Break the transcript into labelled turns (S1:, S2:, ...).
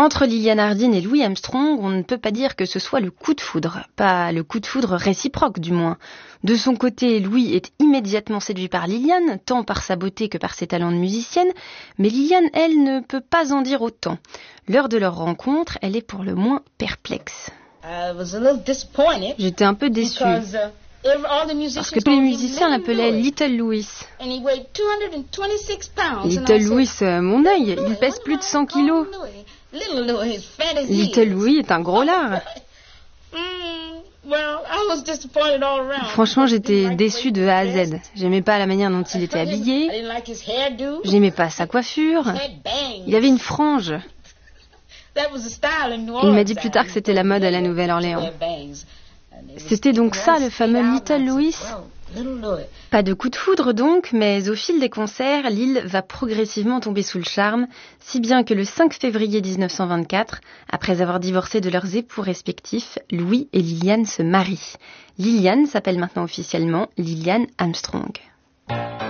S1: Entre Liliane Hardin et Louis Armstrong, on ne peut pas dire que ce soit le coup de foudre. Pas le coup de foudre réciproque, du moins. De son côté, Louis est immédiatement séduit par Liliane, tant par sa beauté que par ses talents de musicienne, mais Liliane, elle, ne peut pas en dire autant. L'heure de leur rencontre, elle est pour le moins perplexe. J'étais un peu déçue. Parce que tous les musiciens l'appelaient Little Louis. Little Louis, mon œil, il pèse plus de 100 kilos. Little Louis est un gros lard. Franchement, j'étais déçue de A à Z. J'aimais pas la manière dont il était habillé. J'aimais pas sa coiffure. Il avait une frange. Il m'a dit plus tard que c'était la mode à la Nouvelle-Orléans. C'était donc ça, le fameux Little Louis? Pas de coup de foudre donc, mais au fil des concerts, Lil va progressivement tomber sous le charme, si bien que le 5 février 1924, après avoir divorcé de leurs époux respectifs, Louis et Liliane se marient. Liliane s'appelle maintenant officiellement Liliane Armstrong.